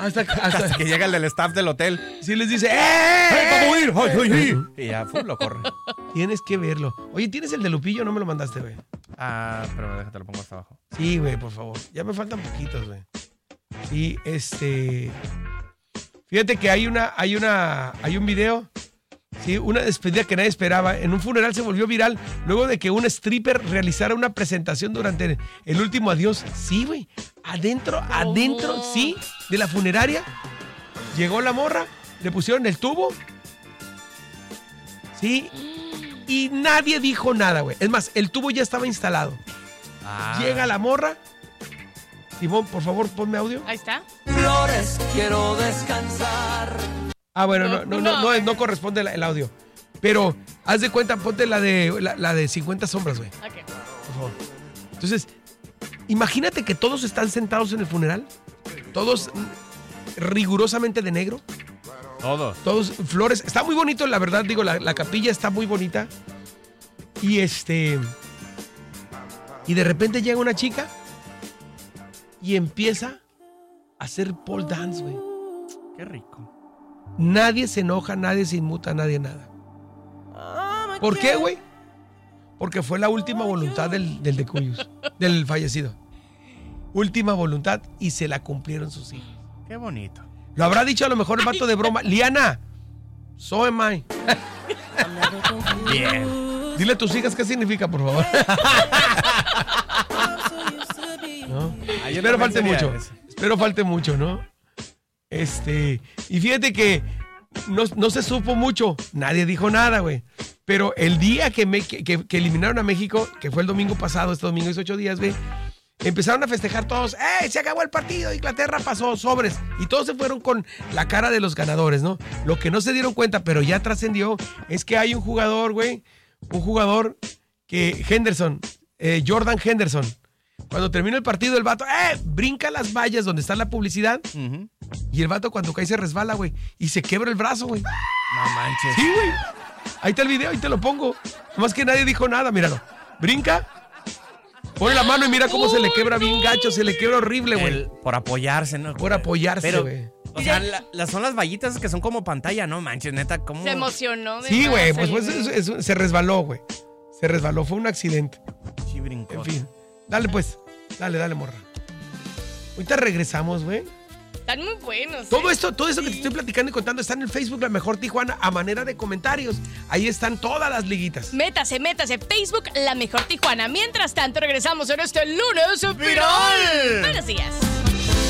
Hasta que llega el del staff del hotel. Sí les dice, ¡vamos a ir! Y ya, lo corre. Tienes que verlo. Oye, ¿tienes el de Lupillo? No me lo mandaste, güey. Pero déjate, lo pongo hasta abajo. Sí, güey, por favor. Ya me faltan poquitos, güey. Sí, fíjate que hay un video, sí, una despedida que nadie esperaba. En un funeral se volvió viral luego de que un stripper realizara una presentación durante el último adiós. Sí, güey. Adentro, sí, de la funeraria. Llegó la morra, le pusieron el tubo. Sí. Y nadie dijo nada, güey. Es más, el tubo ya estaba instalado. Llega la morra. Simón, por favor, ponme audio. Ahí está. Flores, quiero descansar. Bueno, no corresponde el audio. Pero haz de cuenta, ponte la de 50 sombras, güey. Ok. Por favor. Entonces, imagínate que todos están sentados en el funeral. Todos rigurosamente de negro. Todos flores. Está muy bonito, la verdad, digo, la capilla está muy bonita. Y y de repente llega una chica y empieza a hacer pole dance, güey. Qué rico. Nadie se enoja, nadie se inmuta, nadie nada. ¿Por qué, güey? Porque fue la última voluntad del de Cuyus, del fallecido. Última voluntad y se la cumplieron sus hijos. Qué bonito. Lo habrá dicho a lo mejor el vato de broma. Liana, so am I. Bien. Dile a tus hijas qué significa, por favor. ¿No? Espero falte mucho. Espero falte mucho, ¿no? Y fíjate que no se supo mucho. Nadie dijo nada, güey. Pero el día que eliminaron a México, que fue el domingo pasado, este domingo hizo 8 días, güey, empezaron a festejar todos. Se acabó el partido, Inglaterra pasó, sobres. Y todos se fueron con la cara de los ganadores, ¿no? Lo que no se dieron cuenta, pero ya trascendió, es que hay un jugador, güey, que Jordan Henderson. Cuando termina el partido, el vato, brinca las vallas donde está la publicidad. Uh-huh. Y el vato cuando cae se resbala, güey. Y se quebra el brazo, güey. No manches. Sí, güey. Ahí está el video, ahí te lo pongo. Nomás que nadie dijo nada, míralo. Brinca, pone la mano y mira cómo se le quebra bien gacho. Se le quebra horrible, güey. Por apoyarse, ¿no? Por apoyarse, güey. O sea, son las vallitas que son como pantalla, no manches, neta, ¿cómo? Se emocionó. Sí, güey, pues se resbaló, güey. Se resbaló, fue un accidente. Sí, brincó. En fin, dale pues, dale, morra. Ahorita regresamos, güey. Están muy buenos. Todo esto que te estoy platicando y contando está en el Facebook La Mejor Tijuana a manera de comentarios. Ahí están todas las liguitas. Métase, Facebook La Mejor Tijuana. Mientras tanto, regresamos en este lunes viral. Buenos días.